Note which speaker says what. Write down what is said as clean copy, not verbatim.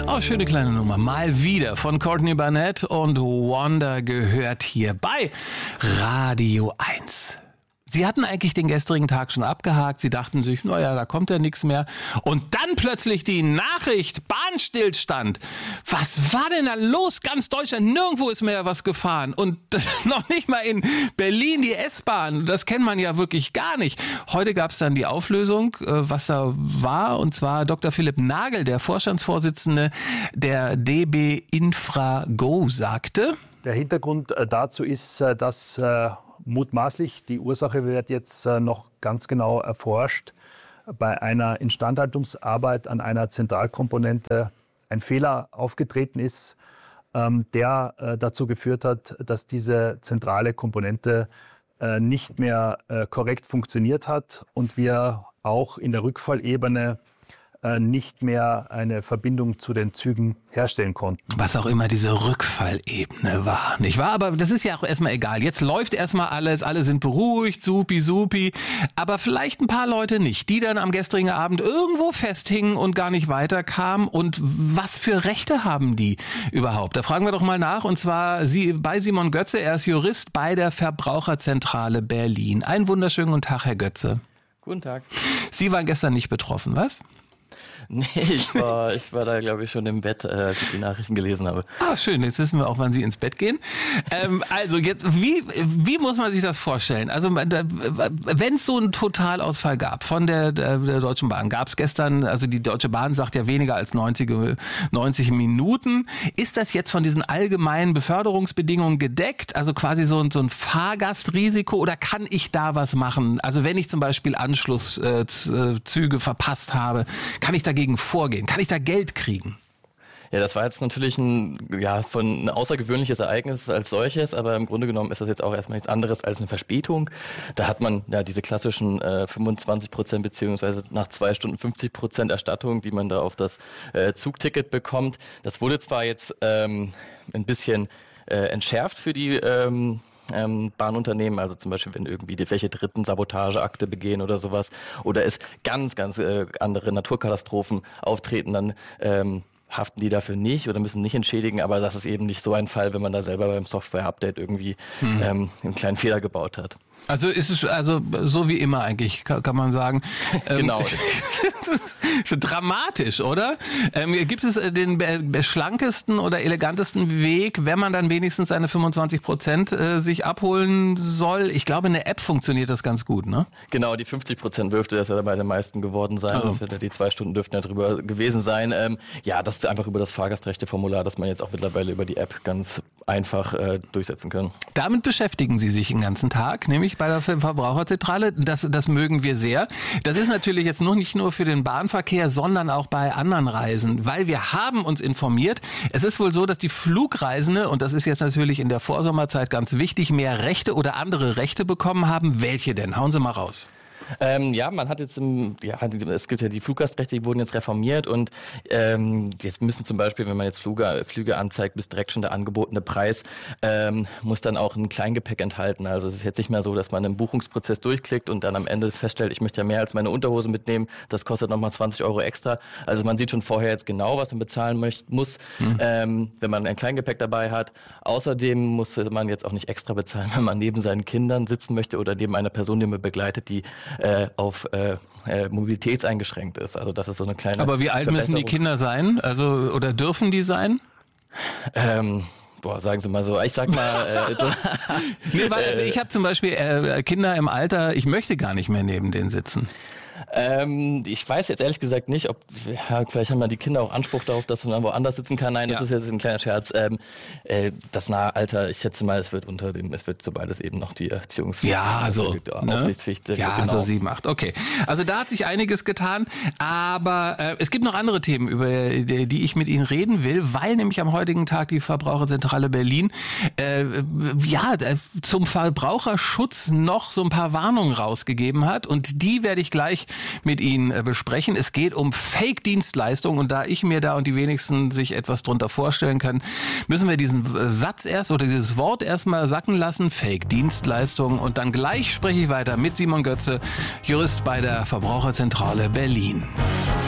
Speaker 1: Oh, schöne kleine Nummer. Mal wieder von Courtney Barnett und Wonder gehört hier bei Radio 1. Sie hatten eigentlich den gestrigen Tag schon abgehakt. Sie dachten sich, naja, da kommt ja nichts mehr. Und dann plötzlich die Nachricht, Bahnstillstand. Was war denn da los? Ganz Deutschland, nirgendwo ist mehr was gefahren. Und noch nicht mal in Berlin die S-Bahn. Das kennt man ja wirklich gar nicht. Heute gab es dann die Auflösung, was da war. Und zwar Dr. Philipp Nagel, der Vorstandsvorsitzende der DB Infra-Go, sagte:
Speaker 2: Der Hintergrund dazu ist, dass mutmaßlich, die Ursache wird jetzt noch ganz genau erforscht, bei einer Instandhaltungsarbeit an einer Zentralkomponente ein Fehler aufgetreten ist, der dazu geführt hat, dass diese zentrale Komponente nicht mehr korrekt funktioniert hat und wir auch in der Rückfallebene nicht mehr eine Verbindung zu den Zügen herstellen konnten.
Speaker 1: Was auch immer diese Rückfallebene war, nicht wahr? Aber das ist ja auch erstmal egal. Jetzt läuft erstmal alles, alle sind beruhigt, supi. Aber vielleicht ein paar Leute nicht, die dann am gestrigen Abend irgendwo festhingen und gar nicht weiterkamen. Und was für Rechte haben die überhaupt? Da fragen wir doch mal nach. Und zwar bei Simon Götze. Er ist Jurist bei der Verbraucherzentrale Berlin. Einen wunderschönen guten Tag, Herr Götze.
Speaker 3: Guten Tag.
Speaker 1: Sie waren gestern nicht betroffen, was?
Speaker 3: Nee, ich war da, glaube ich, schon im Bett, als ich die Nachrichten gelesen habe.
Speaker 1: Ah, schön. Jetzt wissen wir auch, wann Sie ins Bett gehen. Also jetzt, wie muss man sich das vorstellen? Also wenn es so einen Totalausfall gab von der Deutschen Bahn, gab es gestern, also die Deutsche Bahn sagt ja weniger als 90 Minuten. Ist das jetzt von diesen allgemeinen Beförderungsbedingungen gedeckt? Also quasi so ein Fahrgastrisiko, oder kann ich da was machen? Also wenn ich zum Beispiel Anschlusszüge verpasst habe, kann ich dagegen vorgehen? Kann ich da Geld kriegen?
Speaker 3: Ja, das war jetzt natürlich ein außergewöhnliches Ereignis als solches, aber im Grunde genommen ist das jetzt auch erstmal nichts anderes als eine Verspätung. Da hat man ja diese klassischen 25% beziehungsweise nach 2 Stunden 50% Erstattung, die man da auf das Zugticket bekommt. Das wurde zwar jetzt ein bisschen entschärft für die Bahnunternehmen, also zum Beispiel, wenn irgendwie welche dritten Sabotageakte begehen oder sowas, oder es ganz andere Naturkatastrophen auftreten, dann haften die dafür nicht oder müssen nicht entschädigen, aber das ist eben nicht so ein Fall, wenn man da selber beim Software-Update irgendwie einen kleinen Fehler gebaut hat.
Speaker 1: Also ist es so wie immer eigentlich, kann man sagen.
Speaker 3: Genau.
Speaker 1: Dramatisch, oder? Gibt es den schlankesten oder elegantesten Weg, wenn man dann wenigstens seine 25% sich abholen soll? Ich glaube, in der App funktioniert das ganz gut, ne?
Speaker 3: Genau, die 50% dürfte das ja bei den meisten geworden sein. Also. Die 2 Stunden dürften ja drüber gewesen sein. Ja, das ist einfach über das Fahrgastrechteformular, das man jetzt auch mittlerweile über die App ganz einfach durchsetzen kann.
Speaker 1: Damit beschäftigen Sie sich den ganzen Tag, nämlich bei der Verbraucherzentrale. Das mögen wir sehr. Das ist natürlich jetzt noch nicht nur für den Bahnverkehr, sondern auch bei anderen Reisen, weil wir haben uns informiert. Es ist wohl so, dass die Flugreisende, und das ist jetzt natürlich in der Vorsommerzeit ganz wichtig, mehr Rechte oder andere Rechte bekommen haben. Welche denn? Hauen Sie mal raus.
Speaker 3: Ja, man hat jetzt es gibt ja die Fluggastrechte, die wurden jetzt reformiert und jetzt müssen zum Beispiel, wenn man jetzt Flüge anzeigt, bis direkt schon der angebotene Preis, muss dann auch ein Kleingepäck enthalten. Also es ist jetzt nicht mehr so, dass man einen Buchungsprozess durchklickt und dann am Ende feststellt, ich möchte ja mehr als meine Unterhose mitnehmen, das kostet nochmal 20 € extra. Also man sieht schon vorher jetzt genau, was man bezahlen muss, wenn man ein Kleingepäck dabei hat. Außerdem muss man jetzt auch nicht extra bezahlen, wenn man neben seinen Kindern sitzen möchte oder neben einer Person, die man begleitet, die auf mobilitätseingeschränkt ist. Also das ist so eine kleine
Speaker 1: Aber wie alt müssen die Kinder sein? Also oder dürfen die sein?
Speaker 3: Sagen Sie mal so. Ich sag mal...
Speaker 1: Nee, weil also ich habe zum Beispiel Kinder im Alter, ich möchte gar nicht mehr neben denen sitzen.
Speaker 3: Ich weiß jetzt ehrlich gesagt nicht, vielleicht haben ja die Kinder auch Anspruch darauf, dass man woanders sitzen kann. Nein, das ist jetzt ein kleiner Scherz. Das nahe Alter, ich schätze mal, es wird sobald es eben noch die Erziehungspflicht, Aufsichtspflicht.
Speaker 1: Ja, genau. So 7, 8. Okay. Also da hat sich einiges getan, aber es gibt noch andere Themen, über die ich mit Ihnen reden will, weil nämlich am heutigen Tag die Verbraucherzentrale Berlin zum Verbraucherschutz noch so ein paar Warnungen rausgegeben hat und die werde ich gleich mit Ihnen besprechen. Es geht um Fake-Dienstleistungen und da ich mir da und die wenigsten sich etwas drunter vorstellen können, müssen wir diesen Satz dieses Wort erstmal sacken lassen, Fake-Dienstleistungen, und dann gleich spreche ich weiter mit Simon Götze, Jurist bei der Verbraucherzentrale Berlin.